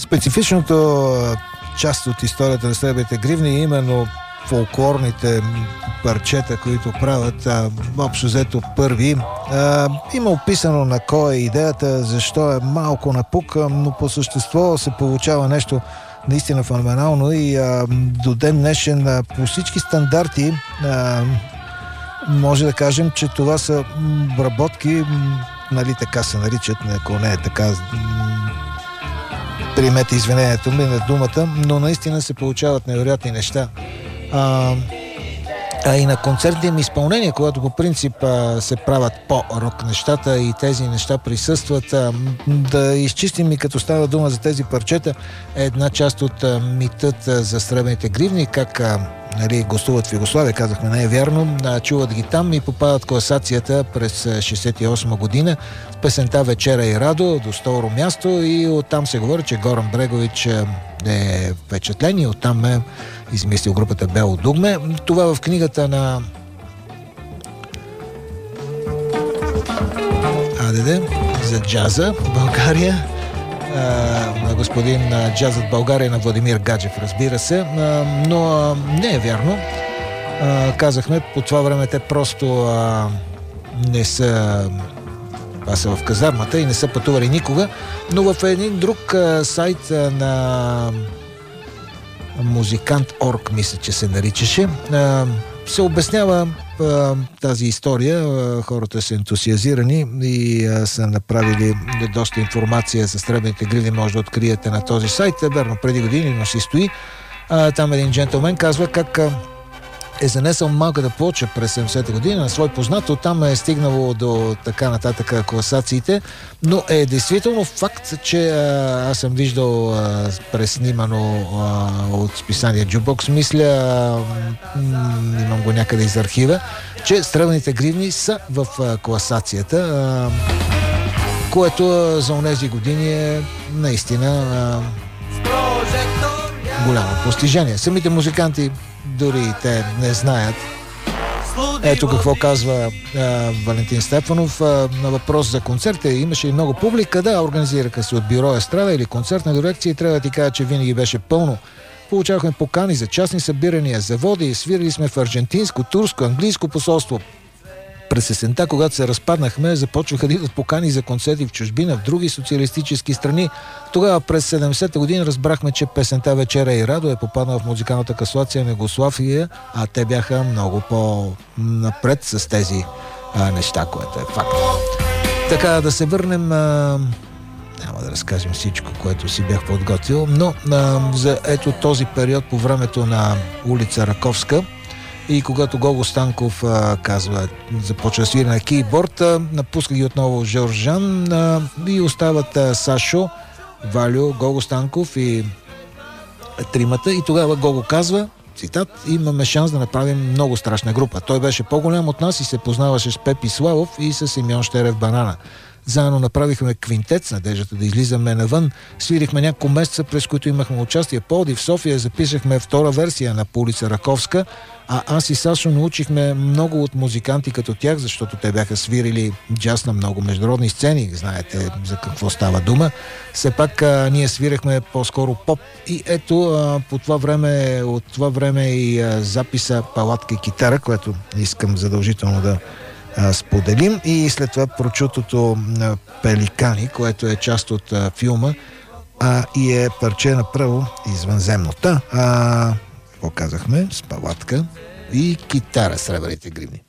Специфичното част от историята на Сребърните гривни е именно фолклорните парчета, които правят общо взето първи. Има описано на кой е идеята, защо е малко напук, но по същество се получава нещо наистина феноменално и до ден днешен по всички стандарти може да кажем, че това са обработки, нали така се наричат, ако не е така, приемете извинението ми на думата, но наистина се получават невероятни неща. И на концертните им изпълнения, когато по принцип се правят по-рок нещата и тези неща присъстват, да изчистим и като става дума за тези парчета, е една част от митът за Сребърните гривни, как нали, гостуват в Югославия, казахме, не е вярно, чуват ги там и попадат в класацията през 68 година с песента "Вечера и Радо" до второ място и оттам се говори, че Горан Брегович е впечатлен и оттам е измислил групата Бело дугме. Това в книгата на за джаза в България на господин Джазът България на Владимир Гаджев, разбира се, но не е вярно. Казахме, по това време те просто не са са в казармата и не са пътували никога, но в един друг сайт на Музикант.орг, мисля, че се наричаше, се обяснява тази история. Хората са ентусиазирани и са направили доста информация за Сребърните гривни, може да откриете на този сайт. Верно, преди години, но си стои. Там един джентълмен казва как е занесъл малката плоча през 70-та година на свой познат, оттам е стигнало до така нататък класациите, но е действително факт, че аз съм виждал преснимано от списание Jukebox, мисля, имам го някъде из архива, че Сребърните гривни са в класацията, което за онези години е наистина голямо постижение. Самите музиканти дори и те не знаят. Ето какво казва Валентин Стефанов на въпрос за концерта. Имаше и много публика, да, организираха се от бюро Естрада или концертна дирекция и трябва да ти кажа, че винаги беше пълно. Получавахме покани за частни събирания, заводи, свирили сме в аржентинско, турско, английско посолство. През есента, когато се разпаднахме, започваха да идват покани за концерти в чужбина, в други социалистически страни. Тогава през 70-та година разбрахме, че песента "Вечера и Радо" е попаднала в музикалната класация на Югославия, а те бяха много по-напред с тези неща, което е факт. Така, да се върнем, няма да разкажем всичко, което си бях подготвил, но за ето този период по времето на улица Раковска, и когато Гого Станков казва, започва да свири на кейборд, напуска ги отново Жорж Жан и остават Сашо, Валю, Гого Станков и тримата. И тогава Гого казва, цитат: "Имаме шанс да направим много страшна група. Той беше по-голям от нас и се познаваше с Пепи Славов и с Симеон Щерев Банана. Заедно направихме квинтет с надеждата да излизаме навън. Свирихме няколко месеца, през които имахме участие в София, записахме втора версия на "По улица Раковска", а аз и Сашо научихме много от музиканти като тях, защото те бяха свирили джаз на много международни сцени. Знаете за какво става дума. Все пак ние свирахме по-скоро поп. И ето от това време и записа "Палатка и китара", което искам задължително да споделим, и след това прочутото "Пеликани", което е част от филма и е парче направо извънземно. Какво казахме? С палатка и китара, Сребърните гривни.